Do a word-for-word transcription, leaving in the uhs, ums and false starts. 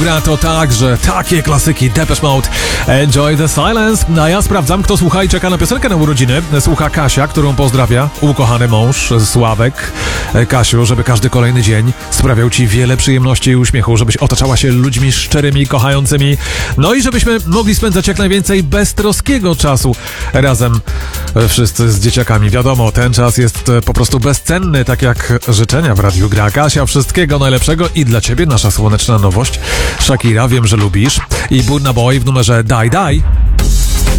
Dobra, to także takie klasyki Depeche Mode, Enjoy the Silence. A ja sprawdzam, kto słucha i czeka na piosenkę na urodziny. Słucha Kasia, którą pozdrawia ukochany mąż Sławek. Kasiu, żeby każdy kolejny dzień sprawiał ci wiele przyjemności i uśmiechu, żebyś otaczała się ludźmi szczerymi, kochającymi, no i żebyśmy mogli spędzać jak najwięcej beztroskiego czasu razem wszyscy z dzieciakami. Wiadomo, ten czas jest po prostu bezcenny, tak jak życzenia w Radiu Gra. Kasia, wszystkiego najlepszego i dla ciebie nasza słoneczna nowość. Shakira, wiem, że lubisz, i Burna Boy w numerze Daj Daj.